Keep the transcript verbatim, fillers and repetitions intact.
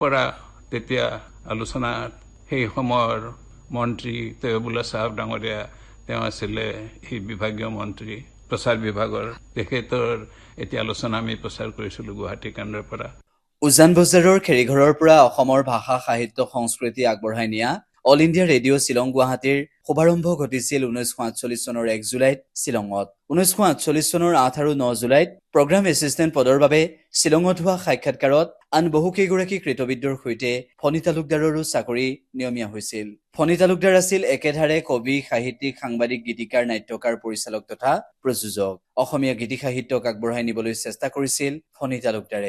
পৰা তেতিয়া আলোচনাত সেই সময়ৰ মন্ত্ৰী তৈয়বুল্লাহ চাহাব ডাঙৰীয়া তেওঁ আছিলে এই বিভাগীয় মন্ত্ৰী প্ৰচাৰ বিভাগৰ তেখেতৰ এতিয়া আলোচনা আমি প্ৰচাৰ কৰিছিলোঁ গুৱাহাটী কেন্দ্ৰৰ পৰা উজান বজাৰৰ খেৰীঘৰৰ পৰা অসমৰ ভাষা সাহিত্য সংস্কৃতি আগবঢ়াই নিয়া অল ইণ্ডিয়া ৰেডিঅ' শ্বিলং গুৱাহাটীৰ শুভাৰম্ভ ঘটিছিল ঊনৈছশ আঠচল্লিছ চনৰ এক জুলাইত শ্বিলঙত ঊনৈছশ আঠচল্লিছ চনৰ আঠ আৰু ন জুলাইত প্ৰগ্ৰাম এছিষ্টেণ্ট পদৰ বাবে শ্বিলঙত হোৱা সাক্ষাৎকাৰত আন বহুকেইগৰাকী কৃতবিদ্যৰ সৈতে ফণী তালুকদাৰৰো চাকৰি নিয়মীয়া হৈছিল ফণী তালুকদাৰ আছিল একেধাৰে কবি সাহিত্যিক সাংবাদিক গীতিকাৰ নাট্যকাৰ পৰিচালক তথা প্ৰযোজক অসমীয়া গীতি সাহিত্যক আগবঢ়াই নিবলৈ চেষ্টা কৰিছিল ফণী তালুকদাৰে